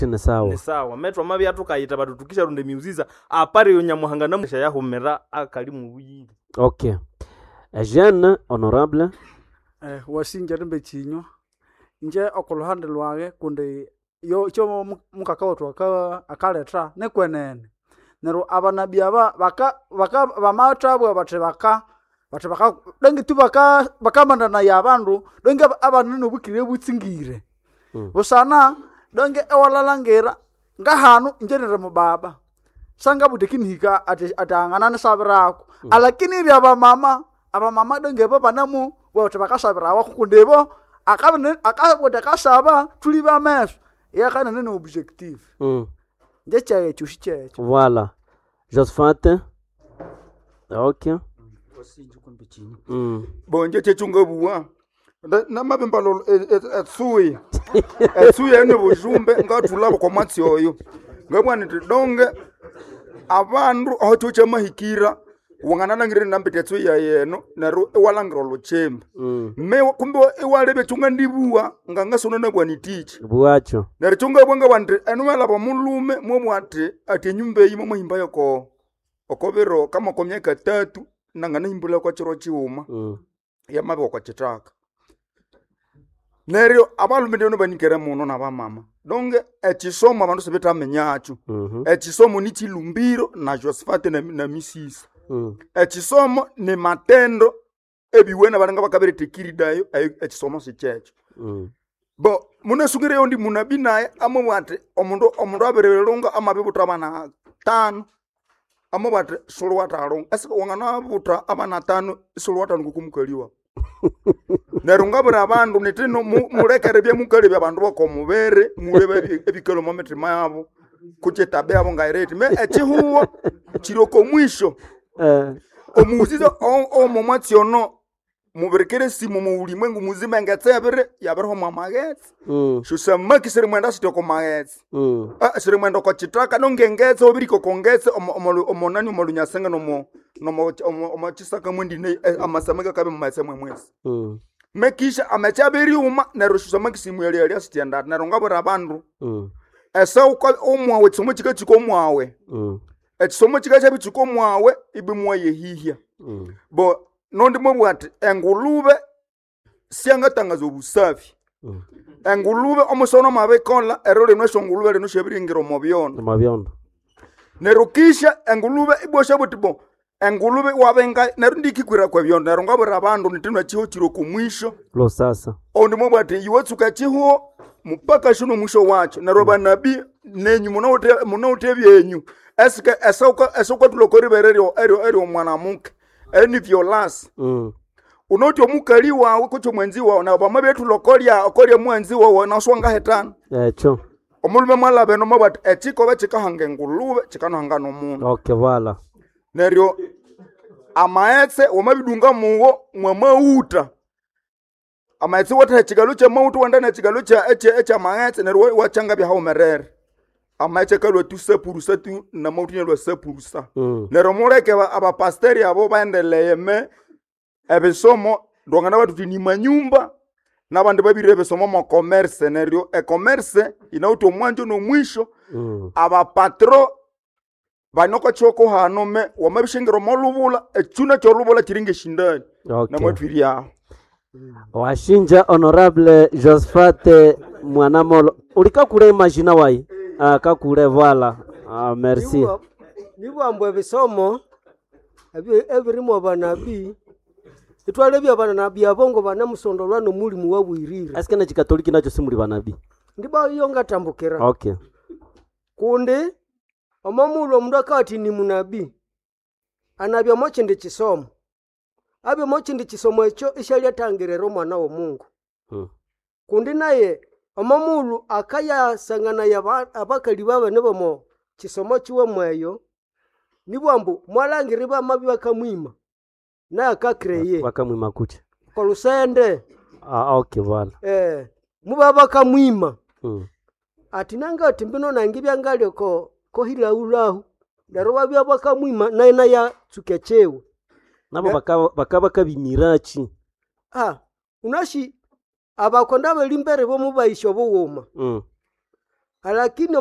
Tene sawa. Ni sawa. Metro mabi atukayita batu tukisha runde miuziza apare yo nyamuhanga namusha yahomera akali mu buyingi. Okay. Jeune honorable. Wasinja ndembe chinywa. Nje okuluhande lwage kunde yo cyo mukaka twaka akaleta nekwenene. Nero abanabi aba baka bamatabwa batebaka dengi tubaka mandana yabandu dengi abanene bukire butsingire. Busana dengi ewalalangira ngahanu njenere mubaba. Sanga budekinhika atangana nesabirako. Alakini iri abamama dengi babanamu batebaka sabirawa kukundebo akabode kasaba tuliba meso yakana nene objective. Ndecha chuchiche. Voilà. Josephat. Okay. Bonje chechunga buwa. Na mabemba lo etsuye. Etsuye ne bujumbe ngatulabo kwa matsi oyo. Ngabwana ndonge abantu aho chuche mahikira wangana ngire nambete etsuye yeno naro ewalangiro lo chembe. Me kumbe ewalebe chunga ndibuwa nganga sono na bwani tichi. Buacho. Nari chunga bwanga wande enumela ba mulume mwamwate ati nyumbe yimo mahimba yako. Okobero kama kwa miaka 3 nangana himbula kwa chiro chiuma. Ya mabe kwa chitaka. Nerio abalume ndio banikera muno na bamama. Donge echisomo abantu sebeta menyachu. Echisomo ni chilumbiro na Josephat na misisi. Echisomo ni matendo ebiwena baranga bakabere tekiridayo echisomo sichecho. Bo muna sugire yondi munabi naye amubwate omundu aberelonga amabe butabana 5 amubwate solwata alonga ase wangana buta abana 5 solwata ngukumukaliwa. Nerunga bra bandu netino mulekere bye mukali abantu bakomubere mulebe ebikelo moment mayabo kuchetabe abo ngaireti me echihuwa chiroko mwisho omuzizo omomati ono muberekere simo mu ulimwengu muzima ngatsebere yaberho mamagetse shusama kisere mwenda sitoko magetse sere mwenda ko chitaka nongengetse obiriko kongetse omonani omolunyasenga no chisaka mwendine amasameka kabe mumasemwe mwezi mekisha amechaberi uma narushusama kisimu yali standard narongabora abandu esa uko omwawe tsomo chikachiko omwawe echisomo chikachabi chiko omwawe ibimwa yehihia bo nondi mwati engulube siangatangaza obusafi engulube omusono mabekola erole nwesho ngulube leno shebiringiro mobyondo nerukisha engulube ibosha butibo engulube wabenga nerundiki kwira kwa byondo nerongabora abandu nitinwa chiho chiro kumwisho lo sasa ondi mwati yiwetsuka chiho mupaka shuno mwisho wacho naroba nabi nenyu munote byenyu eske esoko tulokori berero ero mwana muke eni violence unoti omukali wawe kucho mwenzi wawe na bama betu lokolia mwenzi wawe na swanga hetano echo omulume mwala beno mabati etiko bachika hange ngulube chikano hangano mundu. Okay vala nerio amaetse omabidunga muwo mwamauta amaetse wata chigalucha mauta wandana chigalucha echa amaetse nerio wachanga bya haumerere amaetse kalwa tu sepurusa tu na mauta nyelwa sepurusa nerio muleke aba pasteri abo baendeleye me ebisomo ndongana batu tinima nyumba nabandi babire ebisomo mo commerce nerio commerce inauto omwanjo no mwisho aba patro banoko choko hano me wamabishingiro molubula echuna cholubula chiringe shindani na mwatwiria washinja honorable Josephat Mwanamolo ulika kule imagine wai kakule vala merci nibo ebisomo ebirimo banabi itwale bya banabi abongo banamusondolwa no mulimu wabwirira aske na chikatoliki nacho simuli banabi ndiba iyo ngatambukira okay kunde omamulo omundu akati ni munabi anabya mochinde chisomo abye mochinde chisomo echo ishalyatangirero mwana wo Mungu kundi naye omamulu akaya sangana abakali baba nebomo chisomo chiwe mweyo nibwambu mwalangiri ba mabi bakamwima na akakreye bakamwima kuche kolusende okay vala muba bakamwima atinanga timbino nangibya ngalyo ko hilahulahu daroba bya bakamwima naina ya tsukechewe nabo bakaba bimirachi unashi abakonda belimbere bo mubayisho bowoma lakini